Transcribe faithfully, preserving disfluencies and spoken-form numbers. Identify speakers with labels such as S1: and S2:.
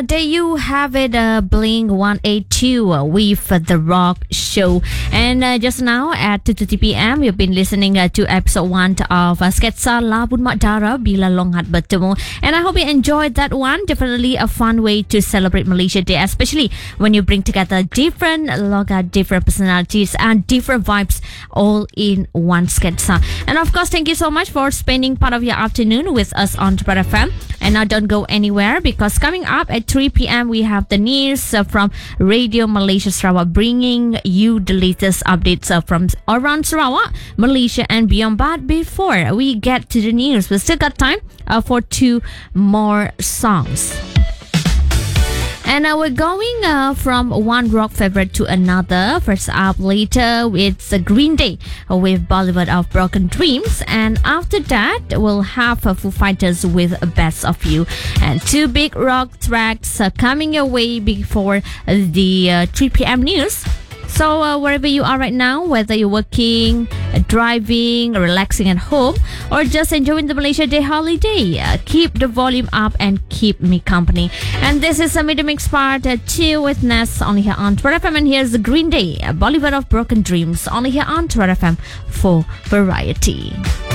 S1: There you have it, uh, Blink one eighty-two uh, with uh, The Rock Show. And uh, just now at two thirty p.m, you've been listening uh, to episode one of uh, Sketsa Labun Madara Bila Longhat Bertemu. And I hope you enjoyed that one. Definitely a fun way to celebrate Malaysia Day, especially when you bring together different loga, different personalities and different vibes all in one Sketsa. And of course, thank you so much for spending part of your afternoon with us on Tripod F M. And now don't go anywhere, because coming up at three p.m, we have the news uh, from Radio Malaysia Sarawak, bringing you the latest updates uh, from around Sarawak, Malaysia and beyond. But before we get to the news, we still got time uh, for two more songs. And uh, we're going uh, from one rock favorite to another. First up later, it's uh, Green Day with Bollywood of Broken Dreams. And after that, we'll have uh, Foo Fighters with Best of You. And two big rock tracks uh, coming your way before the uh, three p.m. news. So uh, wherever you are right now, whether you're working, uh, driving, relaxing at home, or just enjoying the Malaysia Day holiday, uh, keep the volume up and keep me company. And this is a Mid Mix Part uh, two with Ness, only here on Tripod F M. And here's the Green Day, Bollywood of Broken Dreams, only here on Tripod F M for variety.